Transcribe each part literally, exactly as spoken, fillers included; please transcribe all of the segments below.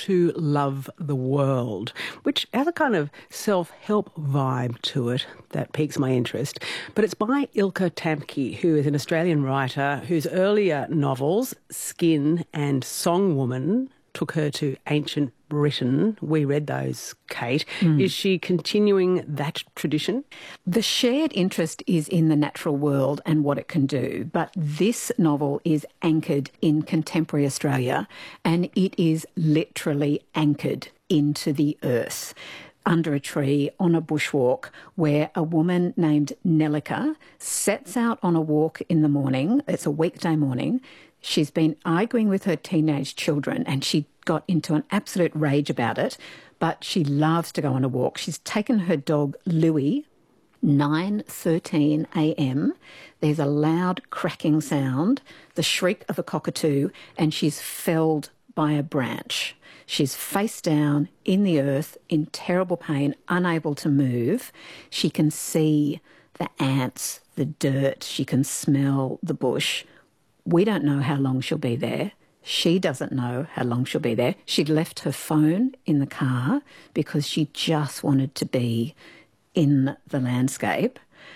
to Love the World, which has a kind of self-help vibe to it that piques my interest. But it's by Ilka Tamke, who is an Australian writer whose earlier novels, Skin and Songwoman, took her to ancient Britain. We read those, Kate. Mm. Is she continuing that tradition? The shared interest is in the natural world and what it can do, but this novel is anchored in contemporary Australia, and it is literally anchored into the earth, under a tree on a bushwalk, where a woman named Nellika sets out on a walk in the morning. It's a weekday morning. She's been arguing with her teenage children and she got into an absolute rage about it, but she loves to go on a walk. She's taken her dog Louie, nine thirteen a m. There's a loud cracking sound, the shriek of a cockatoo, and she's felled by a branch. She's face down in the earth in terrible pain, unable to move. She can see the ants, the dirt, she can smell the bush. We don't know how long she'll be there. She doesn't know how long she'll be there. She'd left her phone in the car because she just wanted to be in the landscape.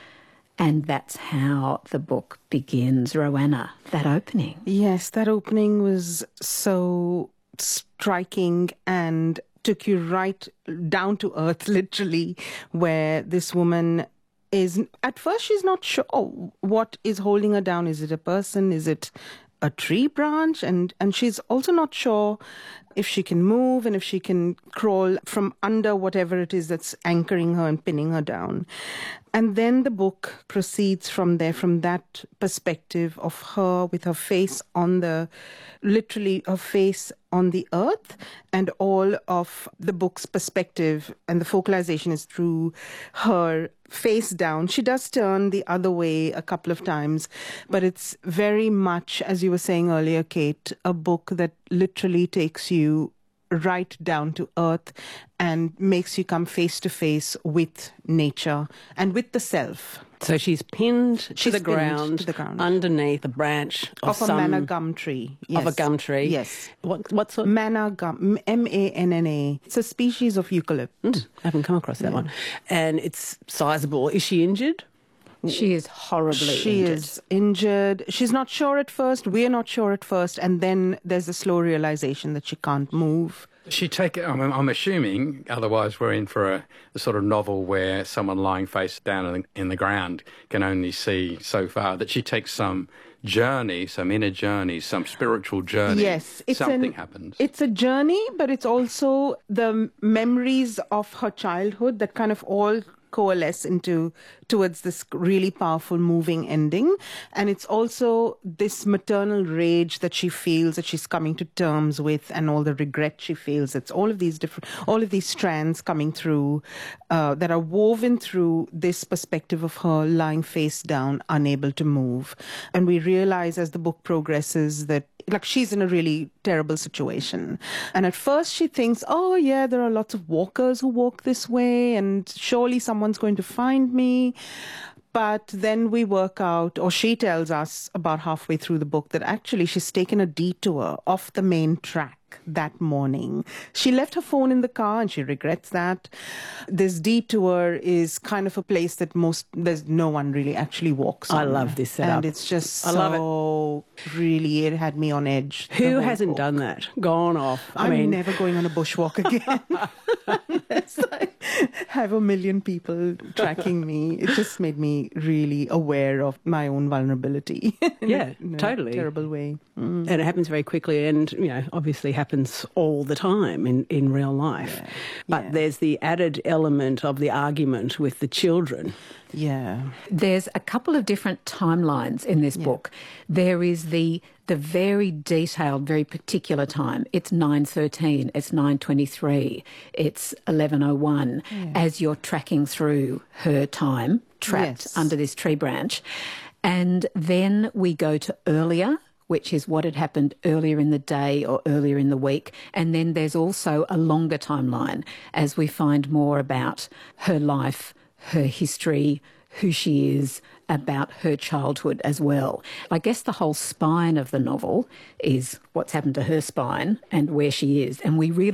And that's how the book begins. Roanna, that opening. Yes, that opening was so striking and took you right down to earth, literally, where this woman is, at first she's not sure what is holding her down. Is it a person? Is it a tree branch? And, and she's also not sure if she can move and if she can crawl from under whatever it is that's anchoring her and pinning her down. And then the book proceeds from there, from that perspective of her with her face on the, literally her face on the earth, and all of the book's perspective and the focalization is through her face down. She does turn the other way a couple of times, but it's very much, as you were saying earlier, Kate, a book that literally takes you right down to earth and makes you come face to face with nature and with the self. So she's pinned, to, she's the pinned ground, to the ground underneath a branch of, of a some, manna gum tree. Yes. Of a gum tree. Yes. What, what sort? Manna gum, M A N N A. It's a species of eucalypt. Mm, I haven't come across that yeah. one. And it's sizable. Is she injured? She is horribly she injured. She is injured. She's not sure at first. We're not sure at first. And then there's a slow realization that she can't move. She take it, I'm, I'm assuming, otherwise we're in for a, a sort of novel where someone lying face down in the, in the ground can only see so far, that she takes some journey, some inner journey, some spiritual journey. Yes. It's Something an, happens. It's a journey, but it's also the memories of her childhood that kind of all coalesce into towards this really powerful, moving ending. And it's also this maternal rage that she feels, that she's coming to terms with, and all the regret she feels. It's all of these different, all of these strands coming through uh, that are woven through this perspective of her lying face down, unable to move. And we realize as the book progresses that like she's in a really terrible situation. And at first she thinks, oh yeah, there are lots of walkers who walk this way and surely someone's going to find me. But then we work out, or she tells us about halfway through the book, that actually she's taken a detour off the main track that morning. She left her phone in the car and she regrets that. This detour is kind of a place that most, there's no one really actually walks on. I love this setup. And it's just I so, love it. really, it had me on edge. Who hasn't book. done that? Gone off. I I'm mean... never going on a bushwalk again. Unless I have a million people tracking me. It just made me really aware of my own vulnerability. in yeah, a, in a totally. terrible way. Mm. And it happens very quickly and, you know, obviously happens all the time in, in real life. Yeah. But yeah. there's the added element of the argument with the children. Yeah. There's a couple of different timelines in this yeah. book. There is the the very detailed, very particular time. It's nine thirteen, it's nine twenty-three, it's eleven oh one, yeah. as you're tracking through her time, trapped yes. under this tree branch. And then we go to earlier, which is what had happened earlier in the day or earlier in the week. And then there's also a longer timeline as we find more about her life, her history, who she is, about her childhood as well. I guess the whole spine of the novel is what's happened to her spine and where she is. And we really